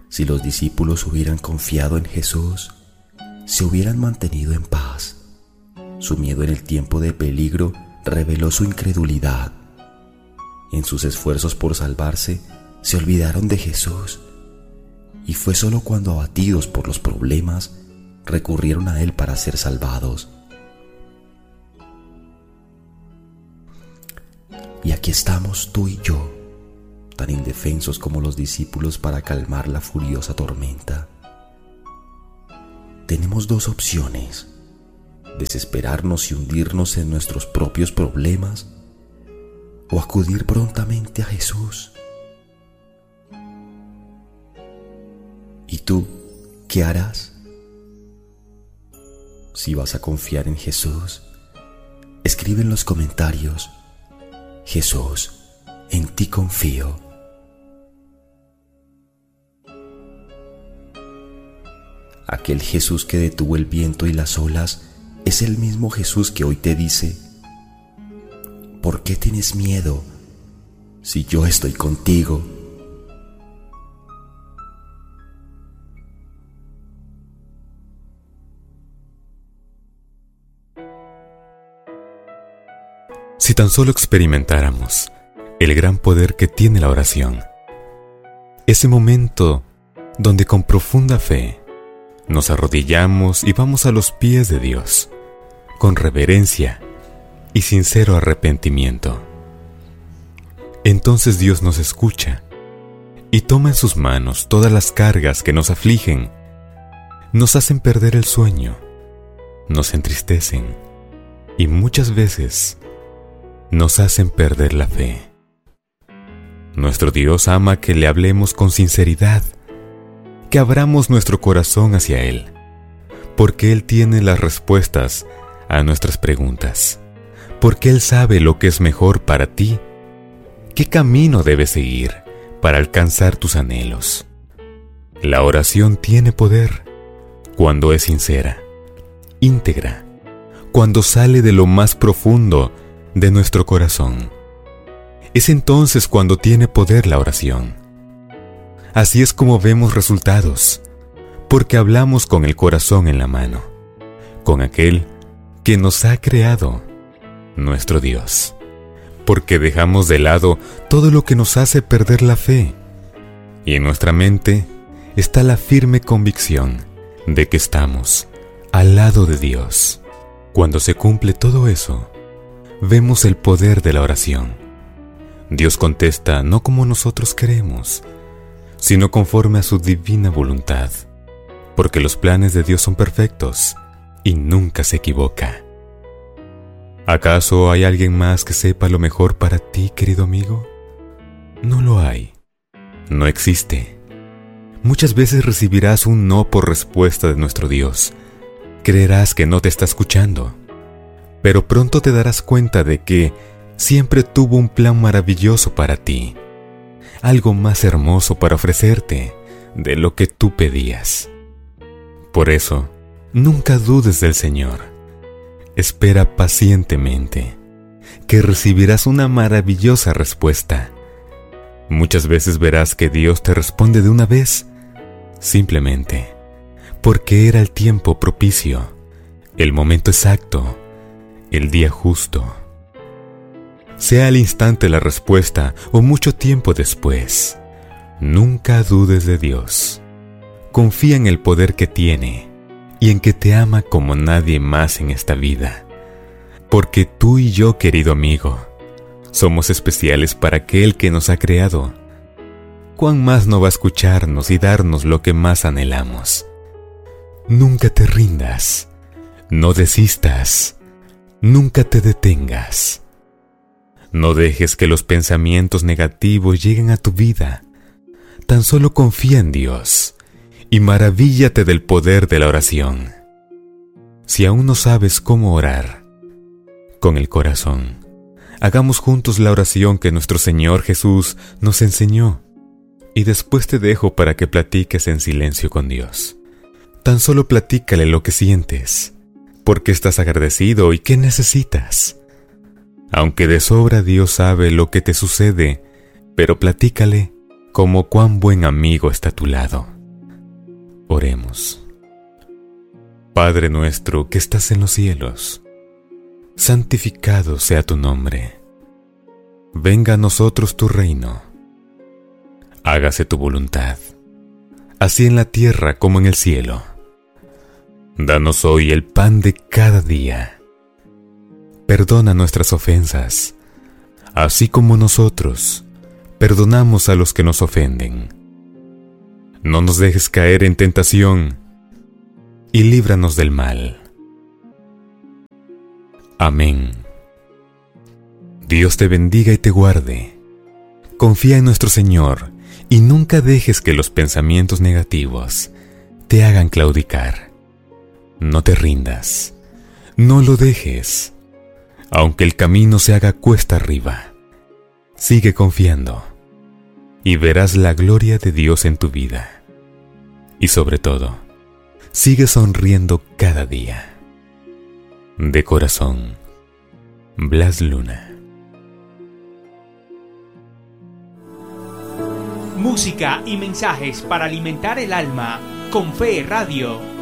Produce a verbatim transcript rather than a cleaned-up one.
Si los discípulos hubieran confiado en Jesús, se hubieran mantenido en paz. Su miedo en el tiempo de peligro reveló su incredulidad. En sus esfuerzos por salvarse, se olvidaron de Jesús. Y fue solo cuando, abatidos por los problemas, recurrieron a Él para ser salvados. Y aquí estamos tú y yo, tan indefensos como los discípulos para calmar la furiosa tormenta. Tenemos dos opciones: desesperarnos y hundirnos en nuestros propios problemas, o acudir prontamente a Jesús. ¿Y tú qué harás? Si vas a confiar en Jesús, escribe en los comentarios: Jesús, en ti confío. Aquel Jesús que detuvo el viento y las olas es el mismo Jesús que hoy te dice: ¿por qué tienes miedo si yo estoy contigo? Si tan solo experimentáramos el gran poder que tiene la oración, ese momento donde con profunda fe nos arrodillamos y vamos a los pies de Dios, con reverencia y sincero arrepentimiento. Entonces Dios nos escucha y toma en sus manos todas las cargas que nos afligen, nos hacen perder el sueño, nos entristecen y muchas veces nos hacen perder la fe. Nuestro Dios ama que le hablemos con sinceridad, que abramos nuestro corazón hacia Él, porque Él tiene las respuestas a nuestras preguntas, porque Él sabe lo que es mejor para ti, qué camino debes seguir para alcanzar tus anhelos. La oración tiene poder cuando es sincera, íntegra, cuando sale de lo más profundo de nuestro corazón. Es entonces cuando tiene poder la oración. Así es como vemos resultados, porque hablamos con el corazón en la mano, con aquel que nos ha creado, nuestro Dios, porque dejamos de lado todo lo que nos hace perder la fe, y en nuestra mente está la firme convicción de que estamos al lado de Dios. Cuando se cumple todo eso, vemos el poder de la oración. Dios contesta no como nosotros queremos, sino conforme a su divina voluntad, porque los planes de Dios son perfectos y nunca se equivoca. ¿Acaso hay alguien más que sepa lo mejor para ti, querido amigo? No lo hay. No existe. Muchas veces recibirás un no por respuesta de nuestro Dios. Creerás que no te está escuchando, pero pronto te darás cuenta de que siempre tuvo un plan maravilloso para ti, algo más hermoso para ofrecerte de lo que tú pedías. Por eso, nunca dudes del Señor. Espera pacientemente, que recibirás una maravillosa respuesta. Muchas veces verás que Dios te responde de una vez, simplemente porque era el tiempo propicio, el momento exacto, el día justo. Sea al instante la respuesta o mucho tiempo después, nunca dudes de Dios. Confía en el poder que tiene y en que te ama como nadie más en esta vida. Porque tú y yo, querido amigo, somos especiales para aquel que nos ha creado. ¿Cuán más no va a escucharnos y darnos lo que más anhelamos? Nunca te rindas, no desistas, nunca te detengas. No dejes que los pensamientos negativos lleguen a tu vida. Tan solo confía en Dios y maravíllate del poder de la oración. Si aún no sabes cómo orar, con el corazón, hagamos juntos la oración que nuestro Señor Jesús nos enseñó, y después te dejo para que platiques en silencio con Dios. Tan solo platícale lo que sientes, por qué estás agradecido y qué necesitas. Aunque de sobra Dios sabe lo que te sucede, pero platícale como cuán buen amigo está a tu lado. Oremos. Padre nuestro que estás en los cielos, santificado sea tu nombre. Venga a nosotros tu reino. Hágase tu voluntad, así en la tierra como en el cielo. Danos hoy el pan de cada día. Perdona nuestras ofensas, así como nosotros perdonamos a los que nos ofenden. No nos dejes caer en tentación, y líbranos del mal. Amén. Dios te bendiga y te guarde. Confía en nuestro Señor y nunca dejes que los pensamientos negativos te hagan claudicar. No te rindas, no lo dejes. Aunque el camino se haga cuesta arriba, sigue confiando y verás la gloria de Dios en tu vida. Y sobre todo, sigue sonriendo cada día. De corazón, Blas Luna. Música y mensajes para alimentar el alma con Fe Radio.